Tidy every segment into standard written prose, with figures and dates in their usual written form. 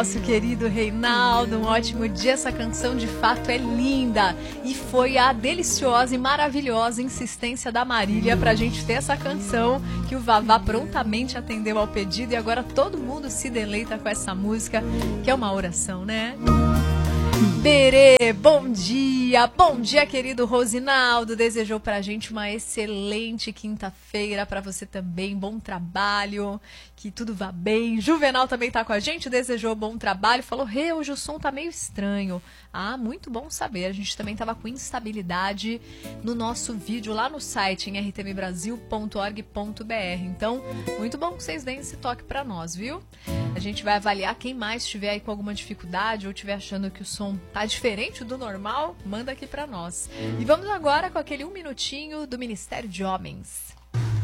nosso querido Reinaldo. Um ótimo dia. Essa canção de fato é linda. E foi a deliciosa e maravilhosa insistência da Marília pra gente ter essa canção, que o Vavá prontamente atendeu ao pedido. E agora todo mundo se deleita com essa música, que é uma oração, né? Berê, bom dia! Bom dia, querido Rosinaldo. Desejou pra gente uma excelente quinta-feira, pra você também. Bom trabalho, que tudo vá bem. Juvenal também tá com a gente, desejou bom trabalho. Falou, hoje o som tá meio estranho. Ah, muito bom saber. A gente também tava com instabilidade no nosso vídeo lá no site, em rtmbrasil.org.br. Então, muito bom que vocês deem esse toque pra nós, viu? A gente vai avaliar quem mais estiver aí com alguma dificuldade ou estiver achando que o som tá diferente do normal, manda aqui pra nós. E vamos agora com aquele 1 minutinho do Ministério de Homens.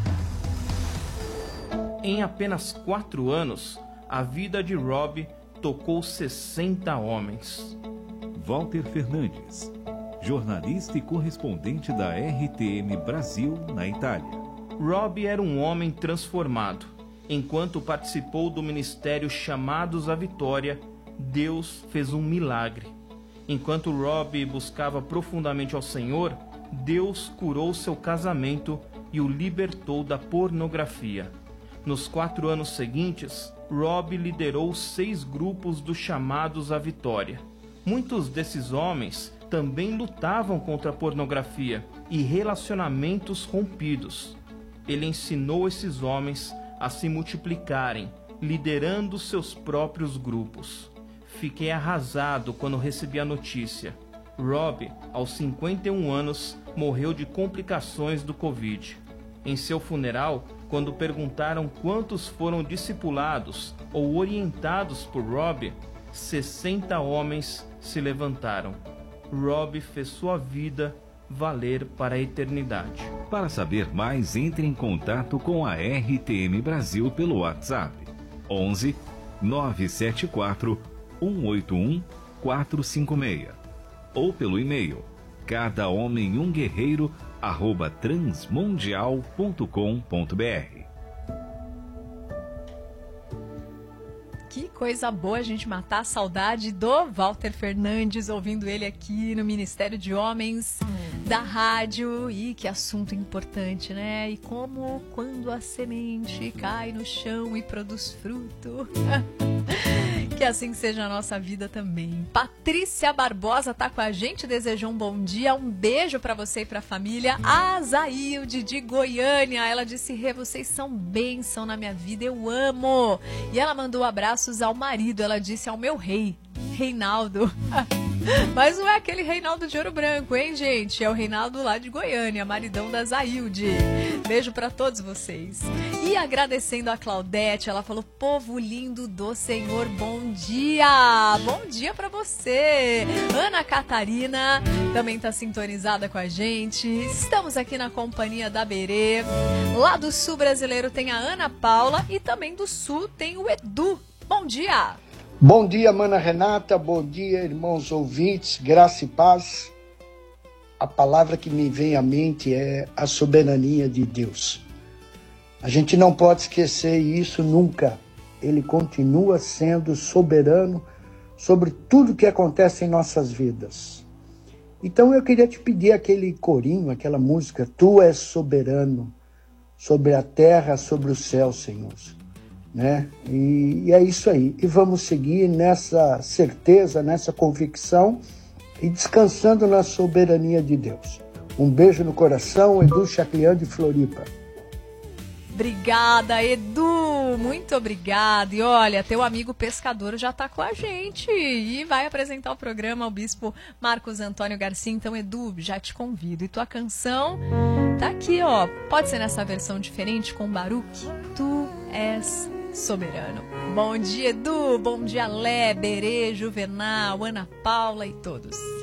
Em apenas 4 anos, a vida de Rob tocou 60 homens. Walter Fernandes, jornalista e correspondente da RTM Brasil na Itália. Rob era um homem transformado. Enquanto participou do ministério Chamados à Vitória, Deus fez um milagre. Enquanto Rob buscava profundamente ao Senhor, Deus curou seu casamento e o libertou da pornografia. Nos 4 anos seguintes, Rob liderou 6 grupos dos Chamados à Vitória. Muitos desses homens também lutavam contra a pornografia e relacionamentos rompidos. Ele ensinou esses homens a se multiplicarem, liderando seus próprios grupos. Fiquei arrasado quando recebi a notícia. Rob, aos 51 anos, morreu de complicações do Covid. Em seu funeral, quando perguntaram quantos foram discipulados ou orientados por Rob, 60 homens se levantaram. Rob fez sua vida valer para a eternidade. Para saber mais, entre em contato com a RTM Brasil pelo WhatsApp 11 974 181 456 ou pelo e-mail cadahomemumguerreiro@transmundial.com.br. Que coisa boa a gente matar a saudade do Walter Fernandes, ouvindo ele aqui no Ministério de Homens da rádio. E que assunto importante, né? E como quando a semente cai no chão e produz fruto. Que assim seja a nossa vida também. Patrícia Barbosa tá com a gente, desejou um bom dia, um beijo pra você e pra família. A Zailde de Goiânia, ela disse, vocês são bênção na minha vida, eu amo. E ela mandou abraços ao marido, ela disse ao meu rei, Reinaldo. Mas não é aquele Reinaldo de Ouro Branco, hein, gente? É o Reinaldo lá de Goiânia, maridão da Zailde. Beijo pra todos vocês. E agradecendo a Claudete, ela falou, povo lindo do Senhor, bom dia! Bom dia pra você! Ana Catarina também tá sintonizada com a gente. Estamos aqui na companhia da Berê. Lá do Sul brasileiro tem a Ana Paula e também do Sul tem o Edu. Bom dia! Bom dia, mana Renata, bom dia, irmãos ouvintes, graça e paz. A palavra que me vem à mente é a soberania de Deus. A gente não pode esquecer isso nunca. Ele continua sendo soberano sobre tudo que acontece em nossas vidas. Então eu queria te pedir aquele corinho, aquela música, Tu és soberano sobre a terra, sobre o céu, Senhor. Né? E é isso aí. E vamos seguir nessa certeza, nessa convicção e descansando na soberania de Deus. Um beijo no coração, Edu Chaclian de Floripa. Obrigada, Edu, muito obrigada. E olha, teu amigo pescador já está com a gente e vai apresentar o programa ao bispo Marcos Antônio Garcia. Então, Edu, já te convido. E tua canção tá aqui, ó. Pode ser nessa versão diferente com Baruch. Tu és soberano. Bom dia, Edu. Bom dia, Lé, Berê, Juvenal, Ana Paula e todos.